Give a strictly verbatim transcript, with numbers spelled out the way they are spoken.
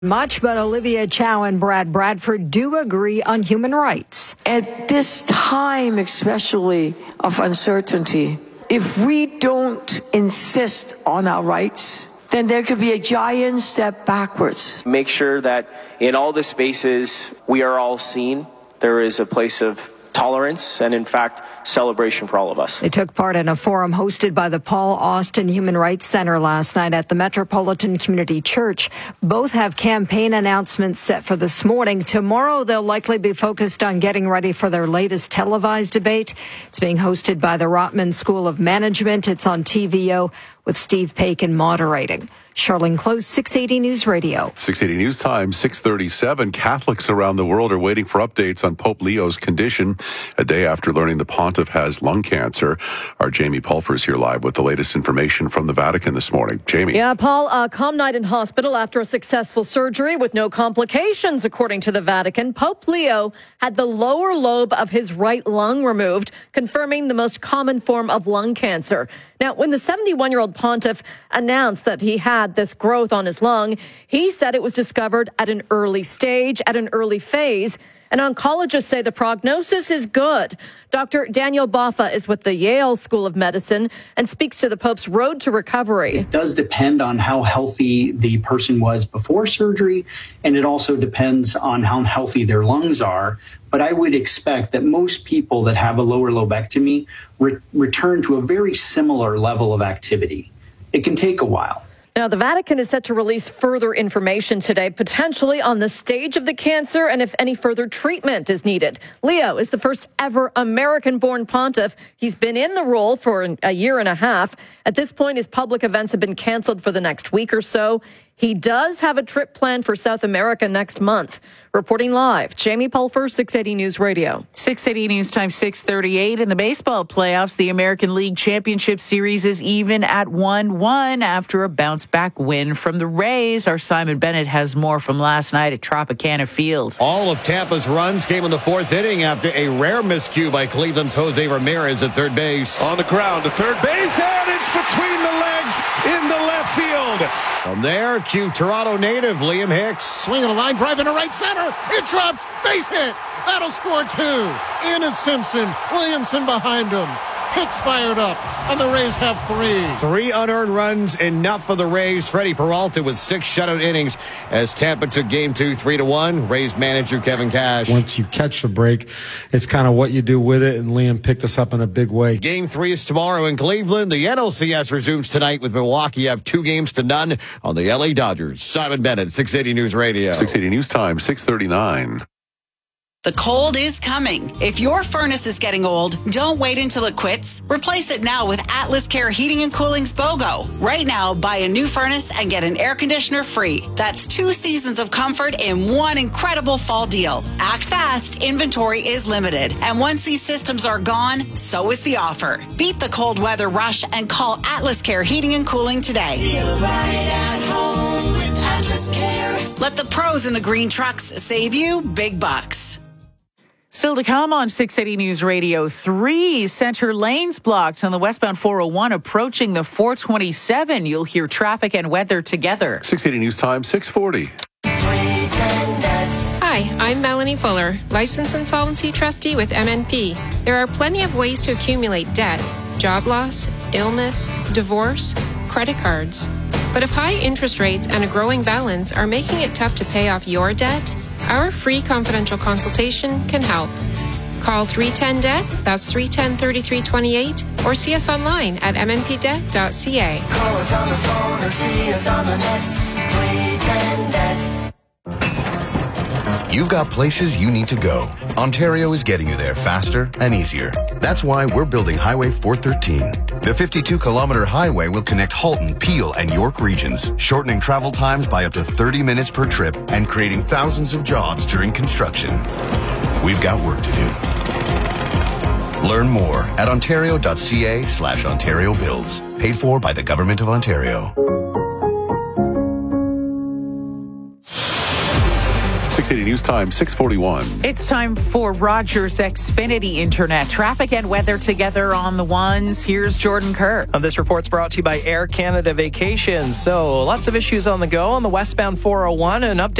Much, but Olivia Chow and Brad Bradford do agree on human rights. At this time, especially of uncertainty, if we don't insist on our rights, then there could be a giant step backwards. Make sure that in all the spaces we are all seen. There is a place of tolerance and, in fact, celebration for all of us. They took part in a forum hosted by the Paul Austin Human Rights Center last night at the Metropolitan Community Church. Both have campaign announcements set for this morning. Tomorrow, they'll likely be focused on getting ready for their latest televised debate. It's being hosted by the Rotman School of Management. It's on T V O with Steve Paikin moderating. Charlene Close, six eighty News Radio. six eighty News Time, six thirty-seven. Catholics around the world are waiting for updates on Pope Leo's condition a day after learning the pontiff has lung cancer. Our Jamie Pulfer is here live with the latest information from the Vatican this morning. Jamie. Yeah, Paul, a calm night in hospital after a successful surgery with no complications, according to the Vatican. Pope Leo had the lower lobe of his right lung removed, confirming the most common form of lung cancer. Now, when the seventy-one-year-old pontiff announced that he had this growth on his lung, he said it was discovered at an early stage, at an early phase. And oncologists say the prognosis is good. Doctor Daniel Boffa is with the Yale School of Medicine and speaks to the Pope's road to recovery. It does depend on how healthy the person was before surgery, and it also depends on how healthy their lungs are. But I would expect that most people that have a lower lobectomy re- return to a very similar level of activity. It can take a while. Now, the Vatican is set to release further information today, potentially on the stage of the cancer and if any further treatment is needed. Leo is the first ever American-born pontiff. He's been in the role for a year and a half. At this point, his public events have been canceled for the next week or so. He does have a trip planned for South America next month. Reporting live, Jamie Pulfer, six eighty News Radio. six eighty News Time, six thirty-eight. In the baseball playoffs, the American League Championship Series is even at one one after a bounce-back win from the Rays. Our Simon Bennett has more from last night at Tropicana Field. All of Tampa's runs came in the fourth inning after a rare miscue by Cleveland's Jose Ramirez at third base. On the ground to third base, and it's between the legs in the left field. From there, cue Toronto native Liam Hicks. Swinging a line drive into right center. It drops. Base hit. That'll score two. In is Simpson. Williamson behind him. Hicks fired up, and the Rays have three. Three unearned runs, enough for the Rays. Freddie Peralta with six shutout innings as Tampa took game two, three to one. Rays manager Kevin Cash. Once you catch the break, it's kind of what you do with it, and Liam picked us up in a big way. Game three is tomorrow in Cleveland. The N L C S resumes tonight with Milwaukee have two games to none on the L A Dodgers. Simon Bennett, six eighty News Radio. six eighty News Time, six thirty-nine. The cold is coming. If your furnace is getting old, don't wait until it quits. Replace it now with Atlas Care Heating and Cooling's BOGO. Right now, buy a new furnace and get an air conditioner free. That's two seasons of comfort in one incredible fall deal. Act fast. Inventory is limited. And once these systems are gone, so is the offer. Beat the cold weather rush and call Atlas Care Heating and Cooling today. Feel right at home with Atlas Care. Let the pros in the green trucks save you big bucks. Still to come on six eighty News Radio, three center lanes blocked on the westbound four oh one approaching the four twenty-seven. You'll hear traffic and weather together. six eighty News Time, six forty. Hi, I'm Melanie Fuller, Licensed Insolvency Trustee with M N P. There are plenty of ways to accumulate debt: job loss, illness, divorce, credit cards. But if high interest rates and a growing balance are making it tough to pay off your debt, our free confidential consultation can help. Call three one zero D E B T, that's three one zero, three three two eight, or see us online at m n p debt dot c a. Call us on the phone or see us on the net, three one zero D E B T. You've got places you need to go. Ontario is getting you there faster and easier. That's why we're building Highway four thirteen. The fifty-two kilometer highway will connect Halton, Peel, and York regions, shortening travel times by up to thirty minutes per trip and creating thousands of jobs during construction. We've got work to do. Learn more at ontario.ca slash Ontario Builds. Paid for by the Government of Ontario. six six eighty News Time, six forty-one. It's time for Rogers Xfinity Internet. Traffic and weather together on the ones. Here's Jordan Kerr. Uh, this report's brought to you by Air Canada Vacations. So lots of issues on the go on the westbound four oh one. An update